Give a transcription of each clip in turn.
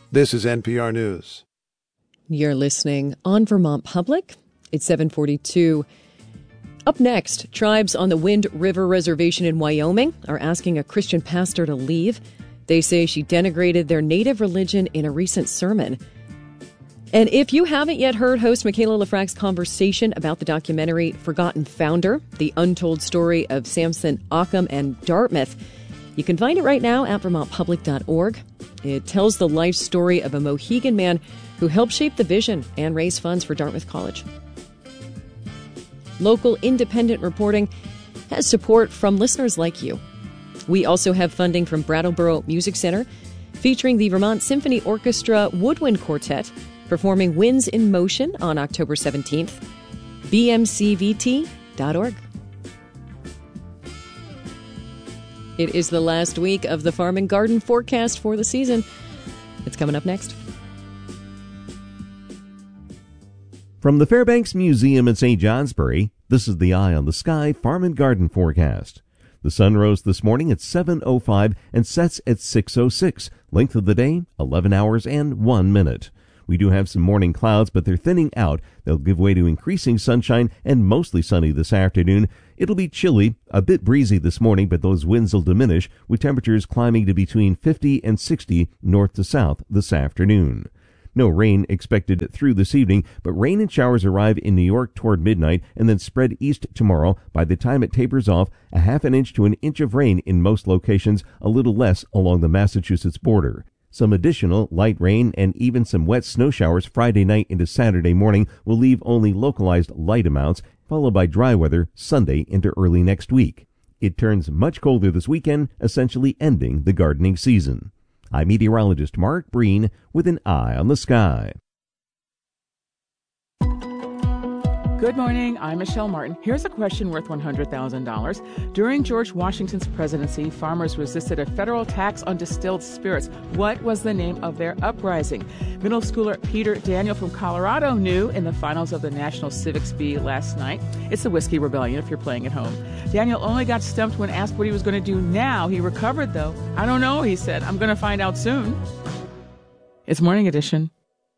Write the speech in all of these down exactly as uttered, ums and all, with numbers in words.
This is N P R News. You're listening on Vermont Public. It's seven forty-two. Up next, tribes on the Wind River Reservation in Wyoming are asking a Christian pastor to leave. They say she denigrated their native religion in a recent sermon. And if you haven't yet heard host Michaela Lafrax's conversation about the documentary Forgotten Founder, the untold story of Samson Occom and Dartmouth, you can find it right now at vermont public dot org. It tells the life story of a Mohegan man who helped shape the vision and raise funds for Dartmouth College. Local independent reporting has support from listeners like you. We also have funding from Brattleboro Music Center, featuring the Vermont Symphony Orchestra Woodwind Quartet, performing Winds in Motion on October seventeenth. b m c v t dot org. It is the last week of the Farm and Garden forecast for the season. It's coming up next. From the Fairbanks Museum in Saint Johnsbury, this is the Eye on the Sky Farm and Garden forecast. The sun rose this morning at seven oh five and sets at six oh six. Length of the day, eleven hours and one minute. We do have some morning clouds, but they're thinning out. They'll give way to increasing sunshine and mostly sunny this afternoon. It'll be chilly, a bit breezy this morning, but those winds will diminish, with temperatures climbing to between fifty and sixty north to south this afternoon. No rain expected through this evening, but rain and showers arrive in New York toward midnight and then spread east tomorrow. By the time it tapers off, a half an inch to an inch of rain in most locations, a little less along the Massachusetts border. Some additional light rain and even some wet snow showers Friday night into Saturday morning will leave only localized light amounts, followed by dry weather Sunday into early next week. It turns much colder this weekend, essentially ending the gardening season. I'm meteorologist Mark Breen with an eye on the sky. Good morning, I'm Michelle Martin. Here's a question worth one hundred thousand dollars. During George Washington's presidency, farmers resisted a federal tax on distilled spirits. What was the name of their uprising? Middle schooler Peter Daniel from Colorado knew in the finals of the National Civics Bee last night. It's the Whiskey Rebellion if you're playing at home. Daniel only got stumped when asked what he was going to do now. He recovered, though. I don't know, he said. I'm going to find out soon. It's Morning Edition.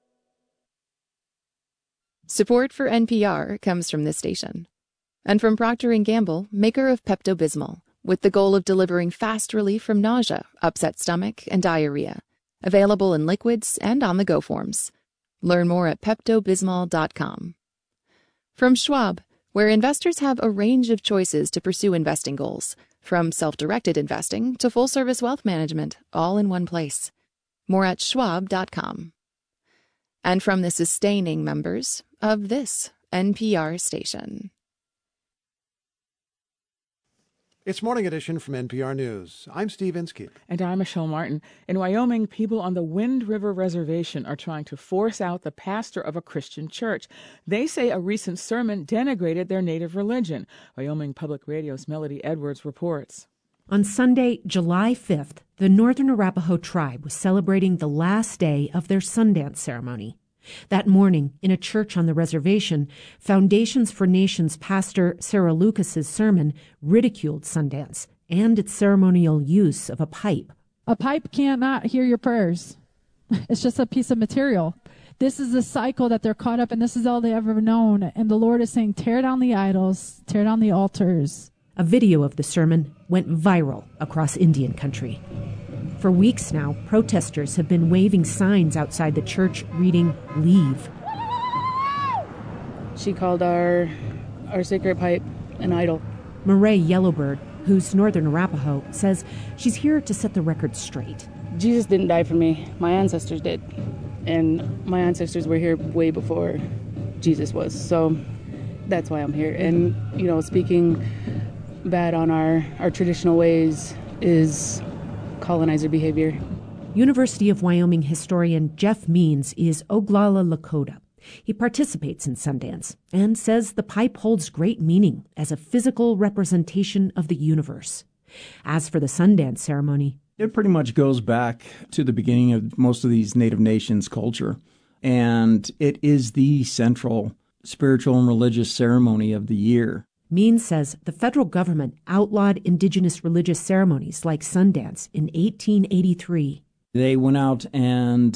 Support for N P R comes from this station. And from Procter and Gamble, maker of Pepto-Bismol, with the goal of delivering fast relief from nausea, upset stomach, and diarrhea. Available in liquids and on-the-go forms. Learn more at pepto bismol dot com. From Schwab, where investors have a range of choices to pursue investing goals, from self-directed investing to full-service wealth management, all in one place. More at schwab dot com. And from the sustaining members of this N P R station. It's Morning Edition from N P R News. I'm Steve Inskeep. And I'm Michelle Martin. In Wyoming, people on the Wind River Reservation are trying to force out the pastor of a Christian church. They say a recent sermon denigrated their native religion. Wyoming Public Radio's Melody Edwards reports. On Sunday, July fifth, the Northern Arapaho tribe was celebrating the last day of their Sundance ceremony. That morning, in a church on the reservation, Foundations for Nations pastor Sarah Lucas's sermon ridiculed Sundance and its ceremonial use of a pipe. A pipe cannot hear your prayers. It's just a piece of material. This is the cycle that they're caught up in. This is all they ever known. And the Lord is saying, tear down the idols, tear down the altars. A video of the sermon went viral across Indian country. For weeks now, protesters have been waving signs outside the church reading, "Leave." She called our our sacred pipe an idol. Murray Yellowbird, who's Northern Arapaho, says she's here to set the record straight. Jesus didn't die for me. My ancestors did. And my ancestors were here way before Jesus was. So that's why I'm here. And, you know, speaking bad on our, our traditional ways is colonizer behavior. University of Wyoming historian Jeff Means is Oglala Lakota. He participates in Sundance and says the pipe holds great meaning as a physical representation of the universe. As for the Sundance ceremony, it pretty much goes back to the beginning of most of these Native Nations culture, and it is the central spiritual and religious ceremony of the year. Means says the federal government outlawed indigenous religious ceremonies like Sundance in eighteen eighty-three. They went out and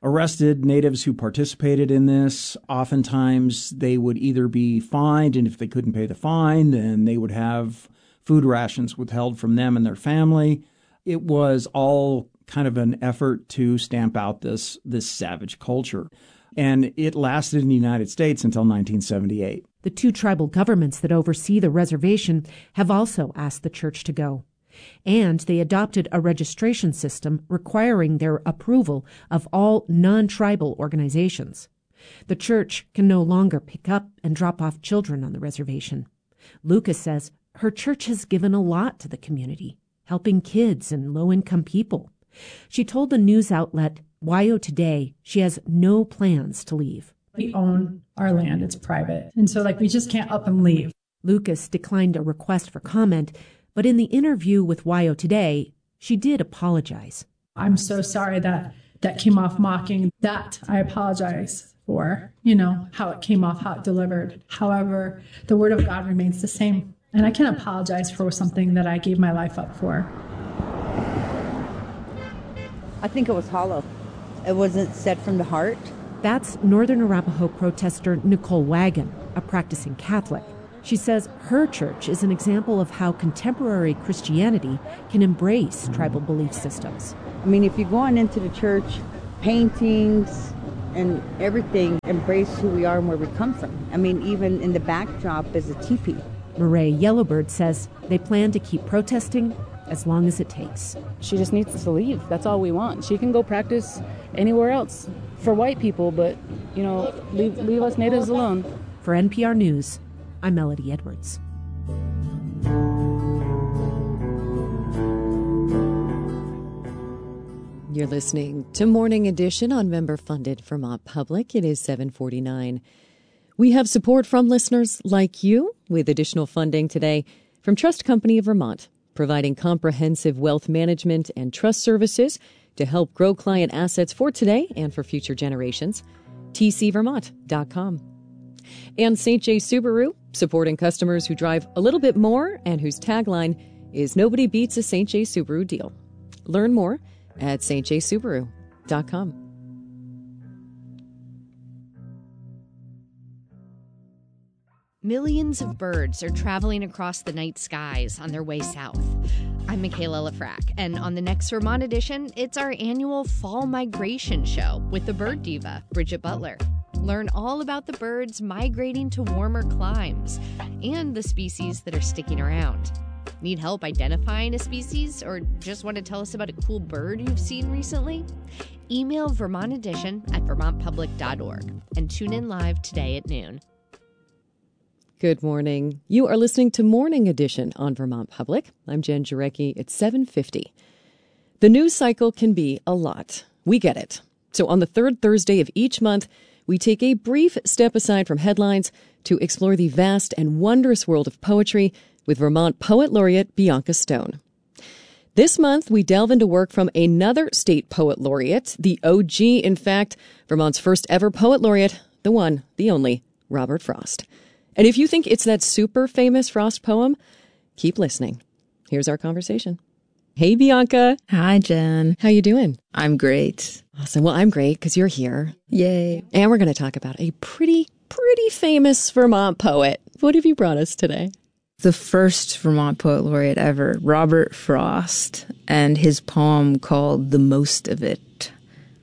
arrested natives who participated in this. Oftentimes, they would either be fined, and if they couldn't pay the fine, then they would have food rations withheld from them and their family. It was all kind of an effort to stamp out this, this savage culture. And it lasted in the United States until nineteen seventy-eight. The two tribal governments that oversee the reservation have also asked the church to go. And they adopted a registration system requiring their approval of all non-tribal organizations. The church can no longer pick up and drop off children on the reservation. Lucas says her church has given a lot to the community, helping kids and low-income people. She told the news outlet Y O Today she has no plans to leave. We own our land. It's private. And so, like, we just can't up and leave. Lucas declined a request for comment, but in the interview with Y O Today, she did apologize. I'm so sorry that that came off mocking. That I apologize for, you know, how it came off, how it delivered. However, the word of God remains the same. And I can't apologize for something that I gave my life up for. I think it was hollow. It wasn't said from the heart. That's Northern Arapaho protester Nicole Wagon, a practicing Catholic. She says her church is an example of how contemporary Christianity can embrace tribal belief systems. I mean, if you go on into the church, paintings and everything embrace who we are and where we come from. I mean, even in the backdrop is a teepee. Murray Yellowbird says they plan to keep protesting as long as it takes. She just needs to leave. That's all we want. She can go practice anywhere else for white people, but, you know, leave, leave us natives alone. For N P R News, I'm Melody Edwards. You're listening to Morning Edition on member-funded Vermont Public. It is seven forty-nine. We have support from listeners like you with additional funding today from Trust Company of Vermont, providing comprehensive wealth management and trust services to help grow client assets for today and for future generations. T C vermont dot com. And Saint Jay Subaru, supporting customers who drive a little bit more and whose tagline is "Nobody beats a Saint Jay Subaru deal." Learn more at saint jay subaru dot com. Millions of birds are traveling across the night skies on their way south. I'm Michaela Lafrac, and on the next Vermont edition, it's our annual fall migration show with the bird diva, Bridget Butler. Learn all about the birds migrating to warmer climes and the species that are sticking around. Need help identifying a species or just want to tell us about a cool bird you've seen recently? Email Vermont Edition at vermont public dot org and tune in live today at noon. Good morning. You are listening to Morning Edition on Vermont Public. I'm Jen Jarecki. It's seven fifty. The news cycle can be a lot. We get it. So on the third Thursday of each month, we take a brief step aside from headlines to explore the vast and wondrous world of poetry with Vermont Poet Laureate Bianca Stone. This month, we delve into work from another state poet laureate, the O G, in fact, Vermont's first ever poet laureate, the one, the only, Robert Frost. And if you think it's that super famous Frost poem, keep listening. Here's our conversation. Hey, Bianca. Hi, Jen. How you doing? I'm great. Awesome. Well, I'm great because you're here. Yay. And we're going to talk about a pretty, pretty famous Vermont poet. What have you brought us today? The first Vermont poet laureate ever, Robert Frost, and his poem called The Most of It.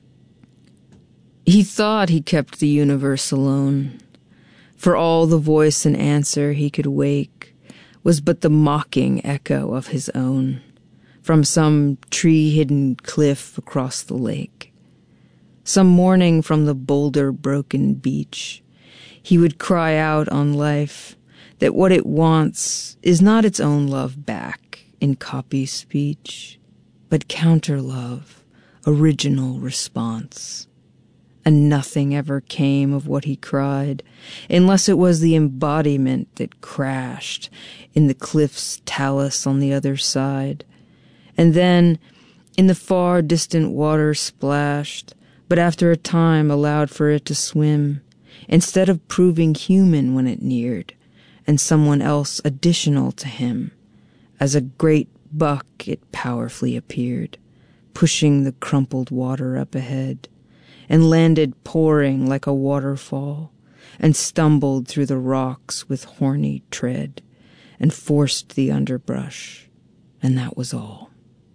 He thought he kept the universe alone, for all the voice and answer he could wake was but the mocking echo of his own from some tree-hidden cliff across the lake. Some morning from the boulder-broken beach, he would cry out on life that what it wants is not its own love back in copy speech, but counter-love, original response. And nothing ever came of what he cried, unless it was the embodiment that crashed in the cliff's talus on the other side. And then, in the far distant water splashed, but after a time allowed for it to swim, instead of proving human when it neared, and someone else additional to him. As a great buck it powerfully appeared, pushing the crumpled water up ahead, and landed pouring like a waterfall, and stumbled through the rocks with horny tread, and forced the underbrush, and that was all.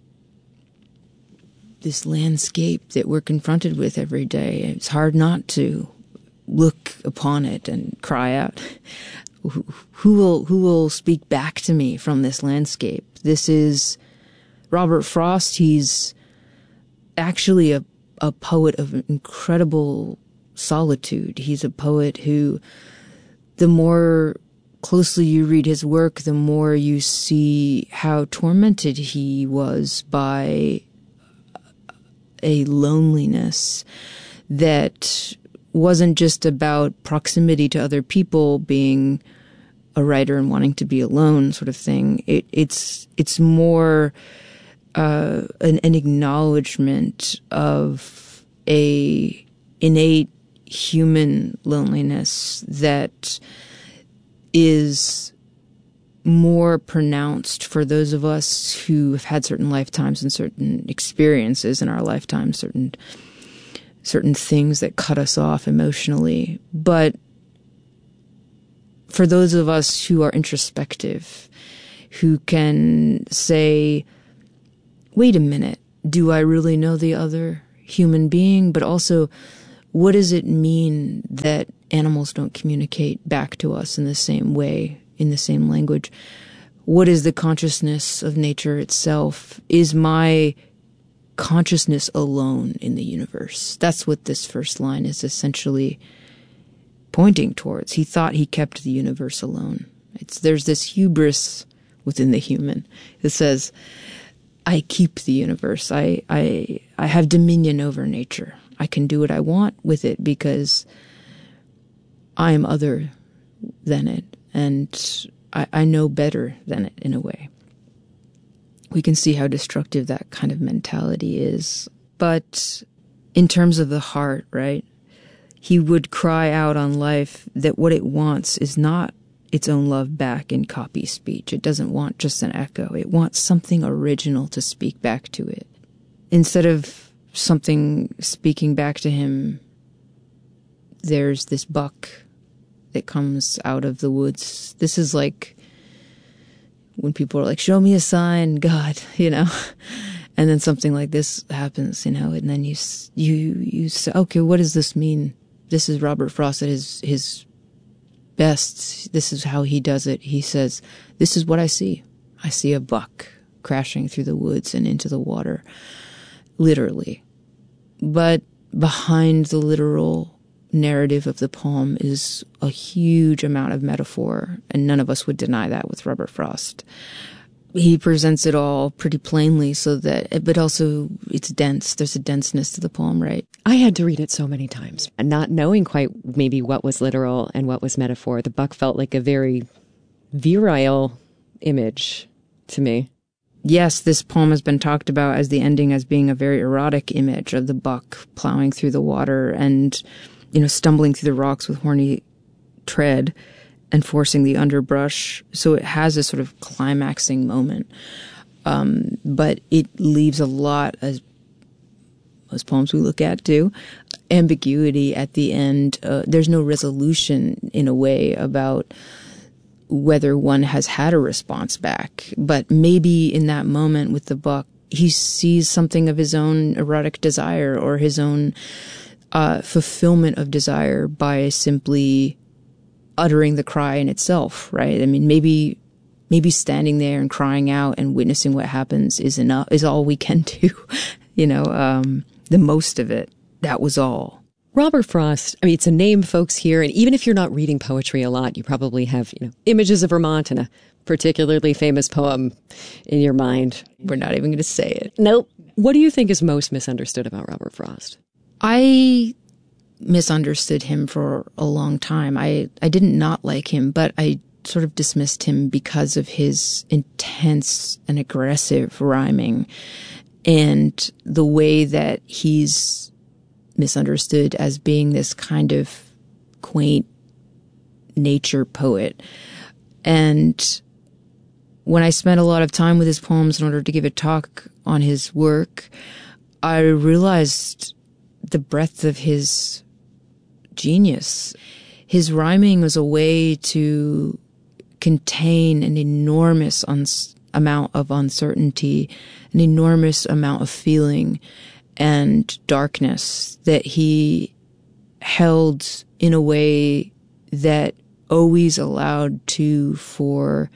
This landscape that we're confronted with every day, it's hard not to look upon it and cry out, who will, who will speak back to me from this landscape? This is Robert Frost. He's actually a, a poet of incredible solitude. He's a poet who, the more closely you read his work, the more you see how tormented he was by a loneliness that wasn't just about proximity to other people, being a writer and wanting to be alone sort of thing. It, it's, it's more uh, an, an acknowledgement of a innate human loneliness that is more pronounced for those of us who have had certain lifetimes and certain experiences in our lifetime, certain certain things that cut us off emotionally. But for those of us who are introspective, who can say, wait a minute, do I really know the other human being? But also, what does it mean that animals don't communicate back to us in the same way, in the same language? What is the consciousness of nature itself? Is my consciousness alone in the universe? That's what this first line is essentially pointing towards. He thought he kept the universe alone. It's, there's this hubris within the human that says, I keep the universe. I, I, I have dominion over nature. I can do what I want with it because I am other than it, and I, I know better than it in a way. We can see how destructive that kind of mentality is. But in terms of the heart, right, he would cry out on life that what it wants is not its own love back in copy speech. It doesn't want just an echo. It wants something original to speak back to it. Instead of something speaking back to him, there's this buck that comes out of the woods. This is like when people are like, show me a sign, God, you know, and then something like this happens, you know, and then you, you, you say, okay, what does this mean? This is Robert Frost at his, his best. This is how he does it. He says, this is what I see. I see a buck crashing through the woods and into the water, literally. But behind the literal narrative of the poem is a huge amount of metaphor, and none of us would deny that with Robert Frost. He presents it all pretty plainly, so that, but also it's dense. There's a denseness to the poem, right? I had to read it so many times, and not knowing quite maybe what was literal and what was metaphor. The buck felt like a very virile image to me. Yes, this poem has been talked about as the ending as being a very erotic image of the buck plowing through the water and, you know, stumbling through the rocks with horny tread and forcing the underbrush. So it has a sort of climaxing moment. Um, but it leaves a lot, as most poems we look at do, ambiguity at the end. Uh, there's no resolution in a way about whether one has had a response back. But maybe in that moment with the buck, he sees something of his own erotic desire or his own Uh, fulfillment of desire by simply uttering the cry in itself, right? I mean, maybe, maybe standing there and crying out and witnessing what happens is enough, is all we can do. You know, um, the most of it. That was all. Robert Frost, I mean, it's a name folks hear, and even if you're not reading poetry a lot, you probably have, you know, images of Vermont and a particularly famous poem in your mind. We're not even going to say it. Nope. What do you think is most misunderstood about Robert Frost? I misunderstood him for a long time. I, I didn't not like him, but I sort of dismissed him because of his intense and aggressive rhyming and the way that he's misunderstood as being this kind of quaint nature poet. And when I spent a lot of time with his poems in order to give a talk on his work, I realized the breadth of his genius. His rhyming was a way to contain an enormous un- amount of uncertainty, an enormous amount of feeling and darkness that he held in a way that always allowed to for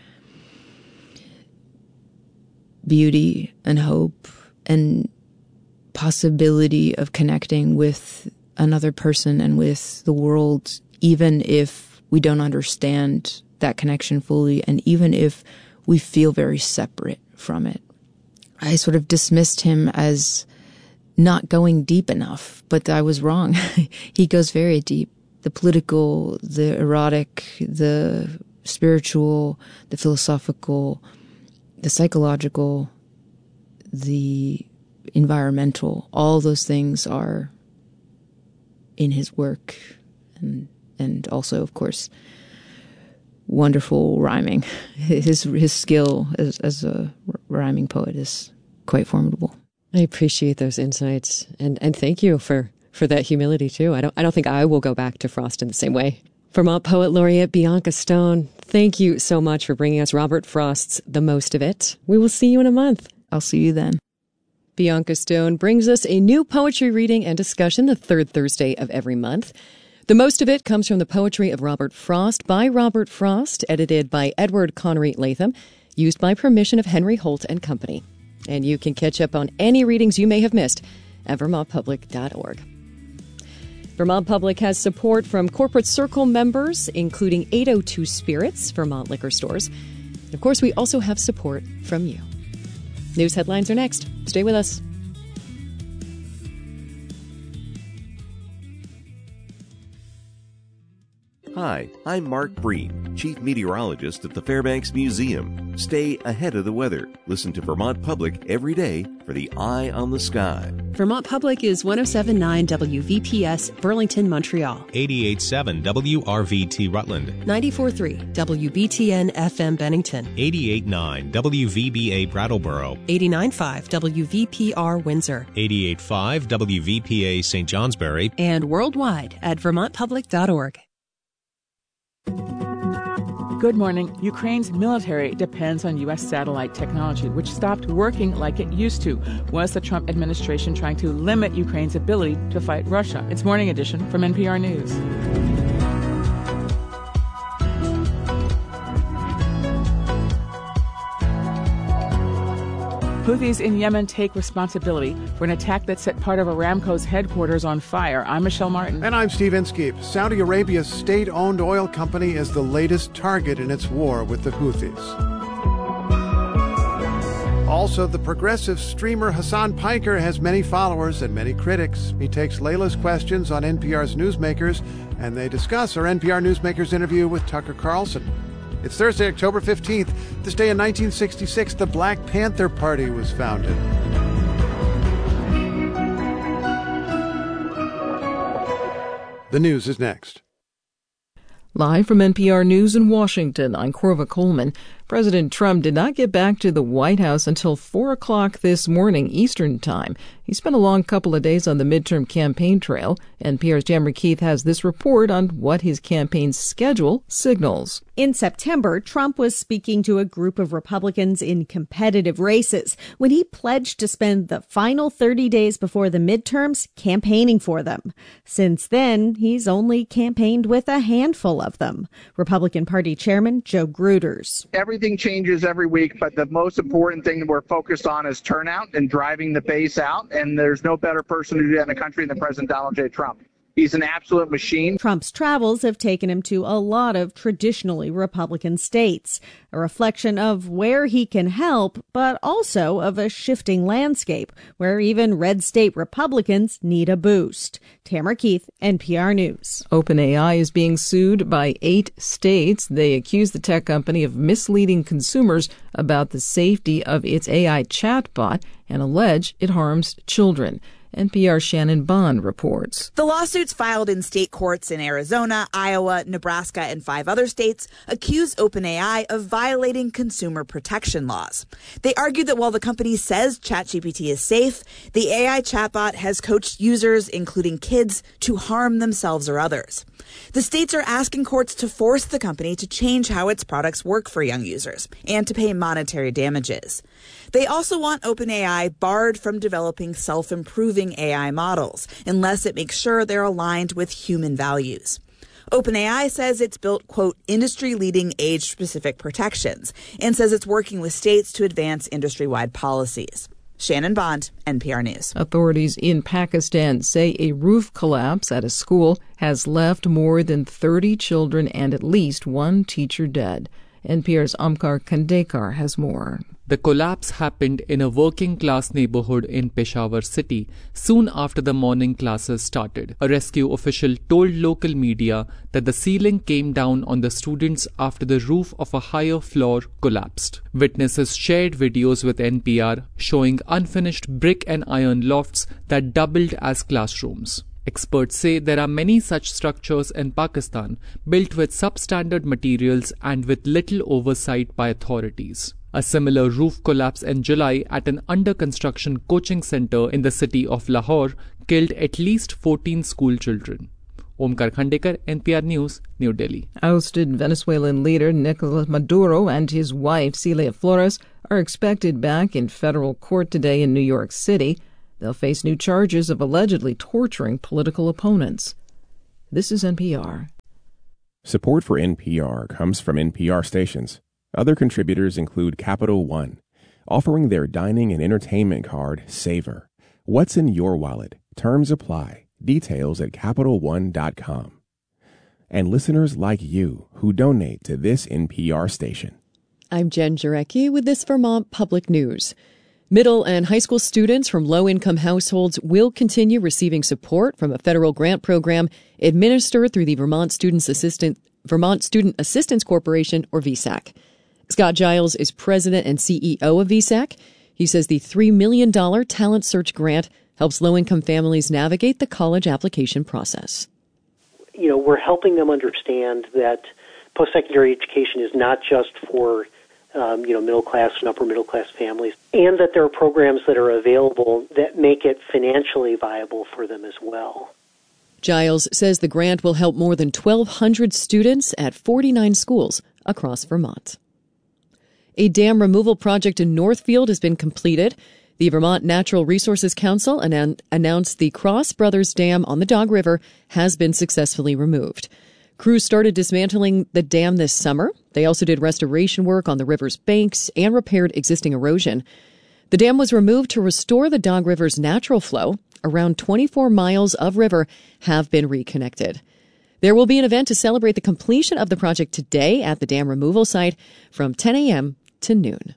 beauty and hope and possibility of connecting with another person and with the world, even if we don't understand that connection fully, and even if we feel very separate from it. I sort of dismissed him as not going deep enough, but I was wrong. He goes very deep. The political, the erotic, the spiritual, the philosophical, the psychological, the environmental, all those things are in his work. And, and also, of course, wonderful rhyming. His his skill as, as a rhyming poet is quite formidable. I appreciate those insights, and, and thank you for, for that humility too. I don't I don't think I will go back to Frost in the same way. Vermont Poet Laureate Bianca Stone, thank you so much for bringing us Robert Frost's The Most of It. We will see you in a month. I'll see you then. Bianca Stone brings us a new poetry reading and discussion the third Thursday of every month. The most of it comes from the poetry of Robert Frost by Robert Frost, edited by Edward Connery Latham, used by permission of Henry Holt and Company. And you can catch up on any readings you may have missed at vermont public dot org. Vermont Public has support from Corporate Circle members, including eight oh two Spirits, Vermont liquor stores. And of course, we also have support from you. News headlines are next. Stay with us. Hi, I'm Mark Breen, Chief Meteorologist at the Fairbanks Museum. Stay ahead of the weather. Listen to Vermont Public every day for the Eye on the Sky. Vermont Public is one oh seven point nine W V P S, Burlington, Montreal. eighty-eight point seven W R V T Rutland. ninety-four point three W B T N F M Bennington. eighty-eight point nine W V B A Brattleboro. eighty-nine point five W V P R Windsor. eighty-eight point five W V P A Saint Johnsbury. And worldwide at vermont public dot org. Good morning. Ukraine's military depends on U S satellite technology, which stopped working like it used to. Was the Trump administration trying to limit Ukraine's ability to fight Russia? It's Morning Edition from N P R News. Houthis in Yemen take responsibility for an attack that set part of Aramco's headquarters on fire. I'm Michelle Martin. And I'm Steve Inskeep. Saudi Arabia's state-owned oil company is the latest target in its war with the Houthis. Also, the progressive streamer Hassan Piker has many followers and many critics. He takes Layla's questions on N P R's Newsmakers, and they discuss our N P R Newsmakers interview with Tucker Carlson. It's Thursday, October fifteenth. This day in nineteen sixty-six, the Black Panther Party was founded. The news is next. Live from N P R News in Washington, I'm Corva Coleman. President Trump did not get back to the White House until four o'clock this morning Eastern Time. He spent a long couple of days on the midterm campaign trail. N P R's Tamara Keith has this report on what his campaign schedule signals. In September, Trump was speaking to a group of Republicans in competitive races when he pledged to spend the final thirty days before the midterms campaigning for them. Since then, he's only campaigned with a handful of them. Republican Party Chairman Joe Gruters. Everything changes every week, but the most important thing that we're focused on is turnout and driving the base out. And there's no better person to do that in the country than President Donald J. Trump. He's an absolute machine. Trump's travels have taken him to a lot of traditionally Republican states, a reflection of where he can help, but also of a shifting landscape where even red state Republicans need a boost. Tamara Keith, N P R News. OpenAI is being sued by eight states. They accuse the tech company of misleading consumers about the safety of its A I chatbot and allege it harms children. N P R's Shannon Bond reports. The lawsuits filed in state courts in Arizona, Iowa, Nebraska, and five other states accuse OpenAI of violating consumer protection laws. They argued that while the company says ChatGPT is safe, the A I chatbot has coached users, including kids, to harm themselves or others. The states are asking courts to force the company to change how its products work for young users and to pay monetary damages. They also want OpenAI barred from developing self-improving A I models unless it makes sure they're aligned with human values. OpenAI says it's built, quote, industry-leading age-specific protections and says it's working with states to advance industry-wide policies. Shannon Bond, N P R News. Authorities in Pakistan say a roof collapse at a school has left more than thirty children and at least one teacher dead. N P R's Omkar Khandekar has more. The collapse happened in a working-class neighborhood in Peshawar city soon after the morning classes started. A rescue official told local media that the ceiling came down on the students after the roof of a higher floor collapsed. Witnesses shared videos with N P R showing unfinished brick and iron lofts that doubled as classrooms. Experts say there are many such structures in Pakistan built with substandard materials and with little oversight by authorities. A similar roof collapse in July at an under-construction coaching center in the city of Lahore killed at least fourteen school children. Omkar Khandekar, N P R News, New Delhi. Ousted Venezuelan leader Nicolas Maduro and his wife Celia Flores are expected back in federal court today in New York City. They'll face new charges of allegedly torturing political opponents. This is N P R. Support for N P R comes from N P R stations. Other contributors include Capital One, offering their dining and entertainment card, Savor. What's in your wallet? Terms apply. Details at Capital One dot com. And listeners like you who donate to this N P R station. I'm Jen Jarecki with this Vermont Public News. Middle and high school students from low-income households will continue receiving support from a federal grant program administered through the Vermont Students Assistant, Vermont Student Assistance Corporation, or V SAC. Scott Giles is president and C E O of V SAC. He says the three million dollars Talent Search Grant helps low-income families navigate the college application process. You know, we're helping them understand that post-secondary education is not just for Um, you know, middle-class and upper-middle-class families, and that there are programs that are available that make it financially viable for them as well. Giles says the grant will help more than twelve hundred students at forty-nine schools across Vermont. A dam removal project in Northfield has been completed. The Vermont Natural Resources Council annou- announced the Cross Brothers Dam on the Dog River has been successfully removed. Crews started dismantling the dam this summer. They also did restoration work on the river's banks and repaired existing erosion. The dam was removed to restore the Dog River's natural flow. Around twenty-four miles of river have been reconnected. There will be an event to celebrate the completion of the project today at the dam removal site from ten a.m. to noon.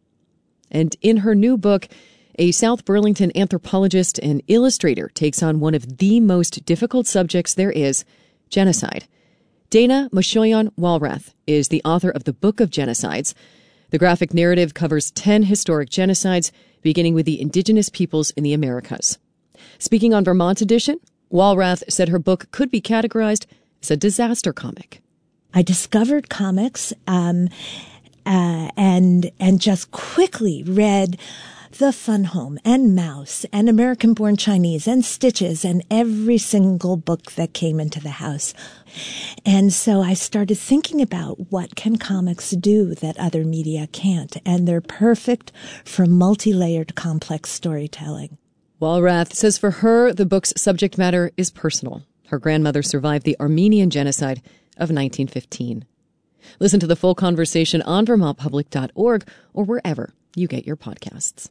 And in her new book, a South Burlington anthropologist and illustrator takes on one of the most difficult subjects there is, genocide. Dana Moshoyan Walrath is the author of the Book of Genocides. The graphic narrative covers ten historic genocides, beginning with the indigenous peoples in the Americas. Speaking on Vermont Edition, Walrath said her book could be categorized as a disaster comic. I discovered comics um, uh, and and just quickly read The Fun Home and Mouse and American Born Chinese and Stitches and every single book that came into the house. And so I started thinking about what can comics do that other media can't, and they're perfect for multi-layered complex storytelling. Walrath says for her, the book's subject matter is personal. Her grandmother survived the Armenian genocide of nineteen fifteen. Listen to the full conversation on vermont public dot org or wherever you get your podcasts.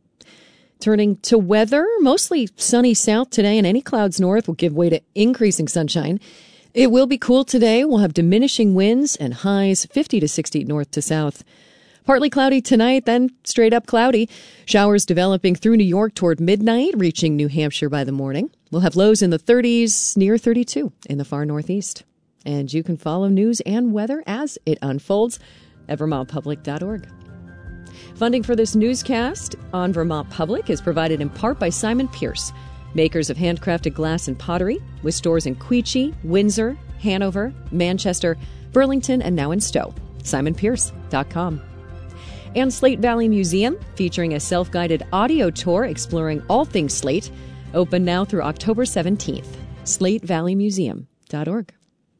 Turning to weather, mostly sunny south today, and any clouds north will give way to increasing sunshine. It will be cool today. We'll have diminishing winds and highs fifty to sixty north to south. Partly cloudy tonight, then straight up cloudy. Showers developing through New York toward midnight, reaching New Hampshire by the morning. We'll have lows in the thirties, near thirty-two in the far northeast. And you can follow news and weather as it unfolds at vermont public dot org. Funding for this newscast on Vermont Public is provided in part by Simon Pierce, makers of handcrafted glass and pottery, with stores in Quechee, Windsor, Hanover, Manchester, Burlington, and now in Stowe. simon pierce dot com. And Slate Valley Museum, featuring a self-guided audio tour exploring all things Slate, open now through October seventeenth. slate valley museum dot org.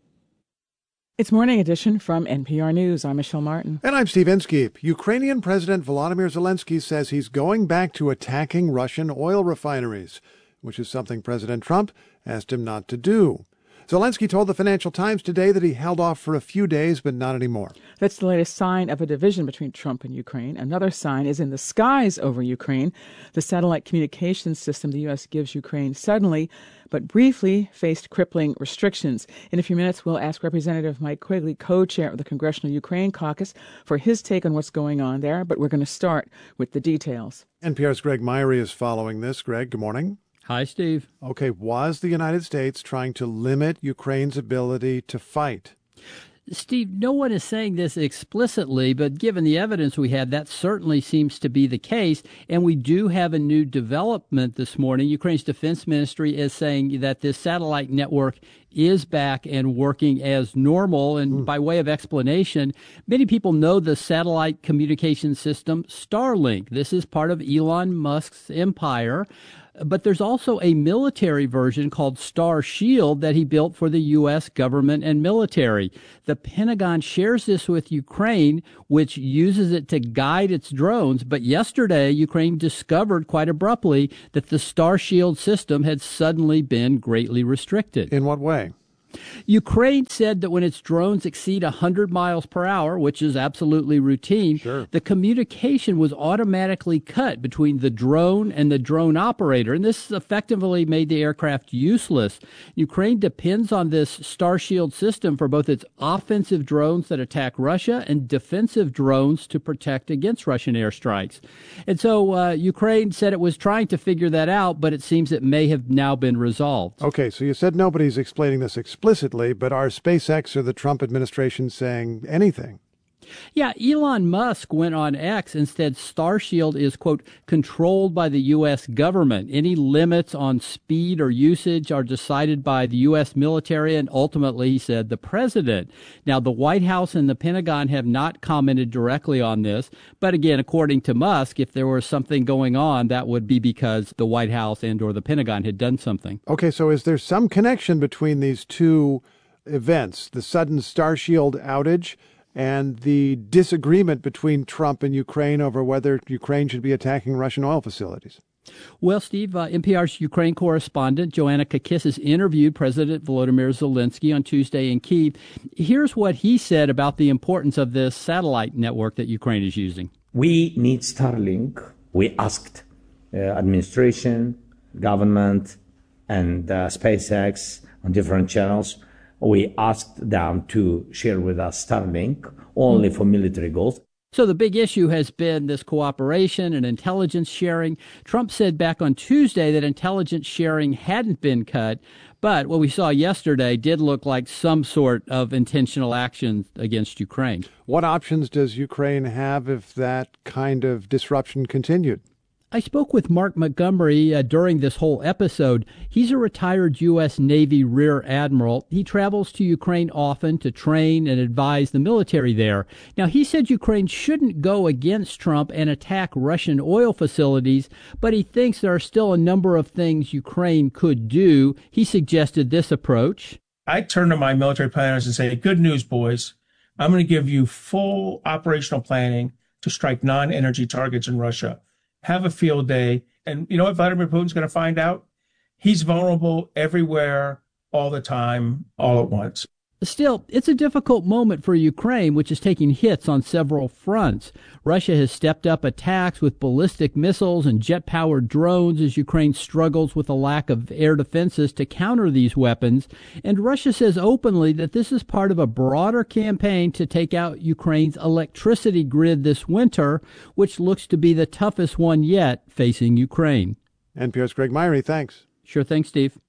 It's Morning Edition from N P R News. I'm Michelle Martin. And I'm Steve Inskeep. Ukrainian President Volodymyr Zelensky says he's going back to attacking Russian oil refineries, which is something President Trump asked him not to do. Zelensky told the Financial Times today that he held off for a few days, but not anymore. That's the latest sign of a division between Trump and Ukraine. Another sign is in the skies over Ukraine. The satellite communications system the U S gives Ukraine suddenly, but briefly, faced crippling restrictions. In a few minutes, we'll ask Representative Mike Quigley, co-chair of the Congressional Ukraine Caucus, for his take on what's going on there. But we're going to start with the details. N P R's Greg Myrie is following this. Greg, good morning. Hi, Steve. Okay, was the United States trying to limit Ukraine's ability to fight? Steve, no one is saying this explicitly, but given the evidence we had, that certainly seems to be the case. And we do have a new development this morning. Ukraine's defense ministry is saying that this satellite network is back and working as normal. And mm. by way of explanation, many people know the satellite communication system Starlink. This is part of Elon Musk's empire. But there's also a military version called Star Shield that he built for the U S government and military. The Pentagon shares this with Ukraine, which uses it to guide its drones. But yesterday, Ukraine discovered quite abruptly that the Star Shield system had suddenly been greatly restricted. In what way? Ukraine said that when its drones exceed one hundred miles per hour, which is absolutely routine, sure. the communication was automatically cut between the drone and the drone operator, and this effectively made the aircraft useless. Ukraine depends on this Star Shield system for both its offensive drones that attack Russia and defensive drones to protect against Russian airstrikes. And so uh, Ukraine said it was trying to figure that out, but it seems it may have now been resolved. Okay, so you said nobody's explaining this explicitly. Explicitly, but are SpaceX or the Trump administration saying anything? Yeah, Elon Musk went on X and said Starshield is, quote, controlled by the U S government. Any limits on speed or usage are decided by the U S military and ultimately, he said, the president. Now, the White House and the Pentagon have not commented directly on this. But again, according to Musk, if there was something going on, that would be because the White House and or the Pentagon had done something. Okay, so is there some connection between these two events, the sudden Starshield outage and the disagreement between Trump and Ukraine over whether Ukraine should be attacking Russian oil facilities? Well, Steve, uh, N P R's Ukraine correspondent Joanna Kakissis interviewed President Volodymyr Zelensky on Tuesday in Kyiv. Here's what he said about the importance of this satellite network that Ukraine is using. We need Starlink. We asked uh, administration, government, and uh, SpaceX on different channels. We asked them to share with us Starlink only for military goals. So the big issue has been this cooperation and intelligence sharing. Trump said back on Tuesday that intelligence sharing hadn't been cut, but what we saw yesterday did look like some sort of intentional action against Ukraine. What options does Ukraine have if that kind of disruption continued? I spoke with Mark Montgomery uh, during this whole episode. He's a retired U S Navy Rear Admiral. He travels to Ukraine often to train and advise the military there. Now, he said Ukraine shouldn't go against Trump and attack Russian oil facilities, but he thinks there are still a number of things Ukraine could do. He suggested this approach. I turn to my military planners and say, good news, boys. I'm going to give you full operational planning to strike non-energy targets in Russia. Have a field day. And you know what Vladimir Putin's going to find out? He's vulnerable everywhere, all the time, all at once. Still, it's a difficult moment for Ukraine, which is taking hits on several fronts. Russia has stepped up attacks with ballistic missiles and jet-powered drones as Ukraine struggles with a lack of air defenses to counter these weapons. And Russia says openly that this is part of a broader campaign to take out Ukraine's electricity grid this winter, which looks to be the toughest one yet facing Ukraine. N P R's Greg Myrie, thanks. Sure thing, Steve.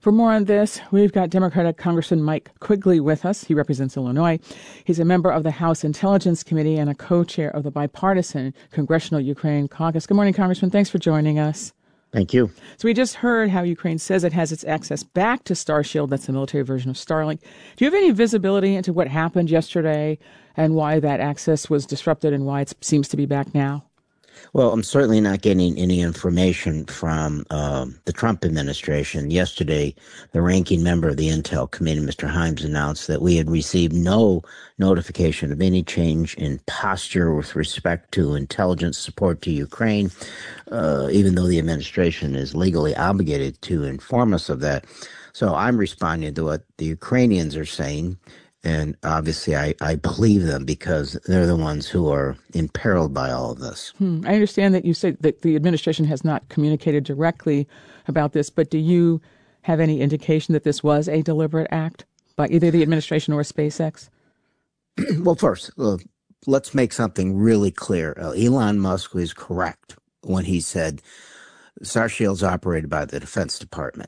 For more on this, we've got Democratic Congressman Mike Quigley with us. He represents Illinois. He's a member of the House Intelligence Committee and a co-chair of the bipartisan Congressional Ukraine Caucus. Good morning, Congressman. Thanks for joining us. Thank you. So we just heard how Ukraine says it has its access back to Starshield. That's the military version of Starlink. Do you have any visibility into what happened yesterday and why that access was disrupted and why it seems to be back now? Well, I'm certainly not getting any information from uh, the Trump administration. Yesterday, the ranking member of the Intel Committee, Mister Himes, announced that we had received no notification of any change in posture with respect to intelligence support to Ukraine, uh, even though the administration is legally obligated to inform us of that. So I'm responding to what the Ukrainians are saying. And obviously, I, I believe them because they're the ones who are imperiled by all of this. Hmm. I understand that you say that the administration has not communicated directly about this, but do you have any indication that this was a deliberate act by either the administration or SpaceX? Well, first, uh, let's make something really clear. Uh, Elon Musk was correct when he said Starshield's operated by the Defense Department.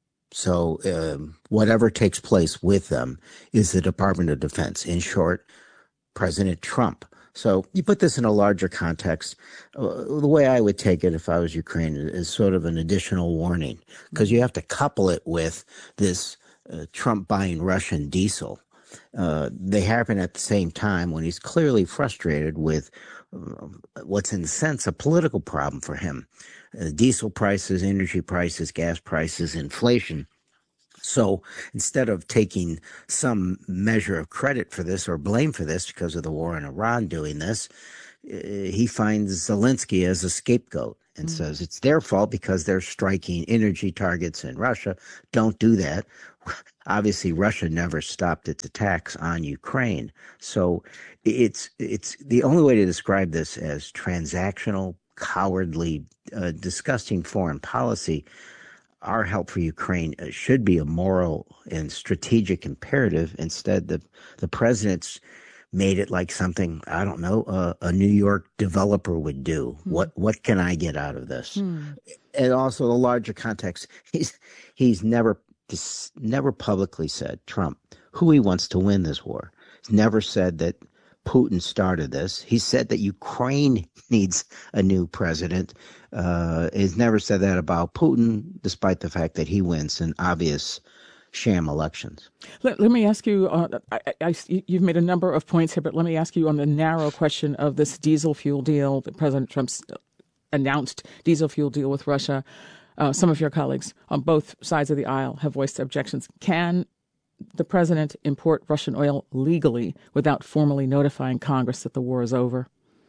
So um, whatever takes place with them is the Department of Defense. In short, President Trump. So you put this in a larger context. Uh, the way I would take it if I was Ukraine is sort of an additional warning, because you have to couple it with this uh, Trump buying Russian diesel. Uh, they happen at the same time when he's clearly frustrated with uh, what's in a sense a political problem for him. Uh, diesel prices, energy prices, gas prices, inflation. So instead of taking some measure of credit for this or blame for this because of the war in Iran doing this, uh, he finds Zelensky as a scapegoat and mm-hmm. says it's their fault because they're striking energy targets in Russia. Don't do that. Obviously, Russia never stopped its attacks on Ukraine. So it's it's the only way to describe this as transactional, cowardly, uh, disgusting foreign policy. Our help for Ukraine should be a moral and strategic imperative. Instead, the the president's made it like something, I don't know, uh, a New York developer would do. Mm. What what can I get out of this? Mm. And also the larger context, he's he's never he's never publicly said, Trump, who he wants to win this war. He's never said that Putin started this. He said that Ukraine needs a new president. Uh, he's never said that about Putin, despite the fact that he wins in obvious sham elections. Let, let me ask you, uh, I, I, you've made a number of points here, but let me ask you on the narrow question of this diesel fuel deal, that President Trump's announced diesel fuel deal with Russia. Uh, some of your colleagues on both sides of the aisle have voiced objections. Can the president import Russian oil legally without formally notifying Congress that the war is over?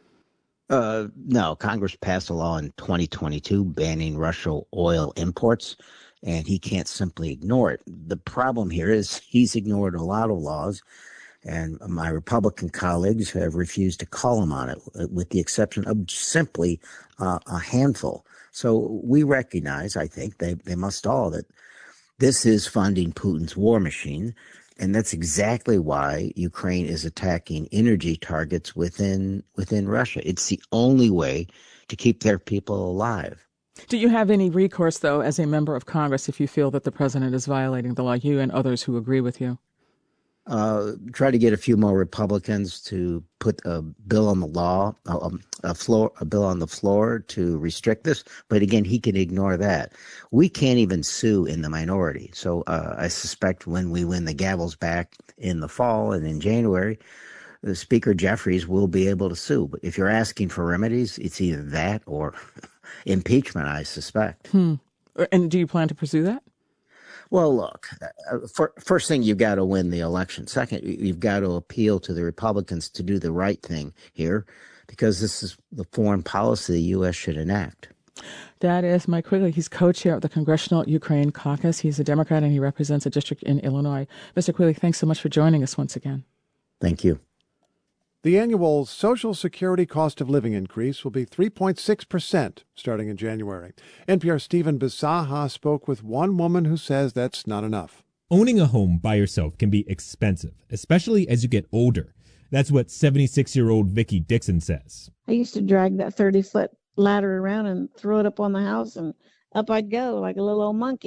Uh, no, Congress passed a law in twenty twenty-two banning Russian oil imports, and he can't simply ignore it. The problem here is he's ignored a lot of laws, and my Republican colleagues have refused to call him on it, with the exception of simply uh, a handful. So we recognize, I think, they, they must all, that this is funding Putin's war machine, and that's exactly why Ukraine is attacking energy targets within within Russia. It's the only way to keep their people alive. Do you have any recourse, though, as a member of Congress, if you feel that the president is violating the law, you and others who agree with you? Uh, try to get a few more Republicans to put a bill on the law, a, a floor, a bill on the floor to restrict this. But again, he can ignore that. We can't even sue in the minority. So uh, I suspect when we win the gavels back in the fall and in January, the Speaker Jeffries will be able to sue. But if you're asking for remedies, it's either that or impeachment, I suspect. Hmm. And do you plan to pursue that? Well, look, uh, for, first thing, you've got to win the election. Second, you've got to appeal to the Republicans to do the right thing here, because this is the foreign policy the U S should enact. That is Mike Quigley. He's co-chair of the Congressional Ukraine Caucus. He's a Democrat, and he represents a district in Illinois. Mister Quigley, thanks so much for joining us once again. Thank you. The annual Social Security cost of living increase will be three point six percent starting in January. N P R's Stephen Bisaha spoke with one woman who says that's not enough. Owning a home by yourself can be expensive, especially as you get older. That's what seventy-six-year-old Vicki Dixon says. I used to drag that thirty-foot ladder around and throw it up on the house, and up I'd go like a little old monkey.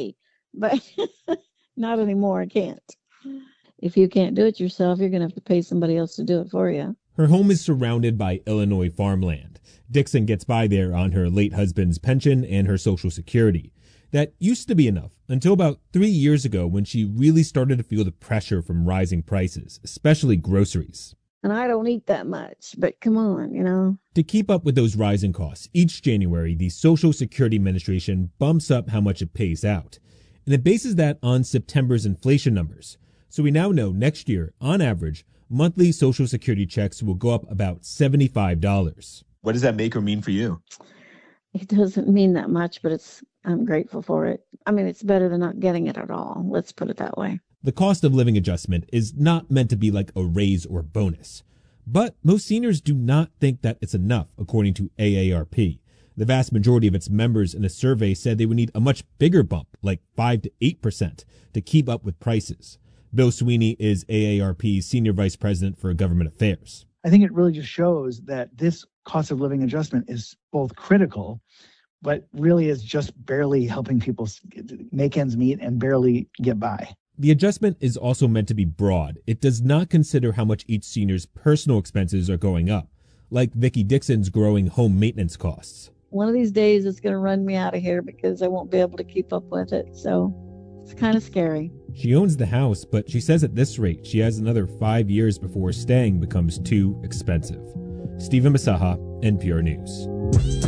but not anymore. I can't. If you can't do it yourself, you're going to have to pay somebody else to do it for you. Her home is surrounded by Illinois farmland. Dixon gets by there on her late husband's pension and her Social Security. That used to be enough until about three years ago when she really started to feel the pressure from rising prices, especially groceries. And I don't eat that much, but come on, you know. To keep up with those rising costs, each January, the Social Security Administration bumps up how much it pays out. And it bases that on September's inflation numbers. So we now know next year, on average, monthly Social Security checks will go up about seventy-five dollars. What does that make or mean for you? It doesn't mean that much, but it's I'm grateful for it. I mean, it's better than not getting it at all. Let's put it that way. The cost of living adjustment is not meant to be like a raise or bonus. But most seniors do not think that it's enough, according to A A R P. The vast majority of its members in a survey said they would need a much bigger bump, like five to eight percent, to keep up with prices. Bill Sweeney is A A R P's Senior Vice President for Government Affairs. I think it really just shows that this cost of living adjustment is both critical, but really is just barely helping people make ends meet and barely get by. The adjustment is also meant to be broad. It does not consider how much each senior's personal expenses are going up, like Vicki Dixon's growing home maintenance costs. One of these days it's going to run me out of here because I won't be able to keep up with it. So it's kind of scary. She owns the house, but she says at this rate she has another five years before staying becomes too expensive. Stephen Masaha, N P R News.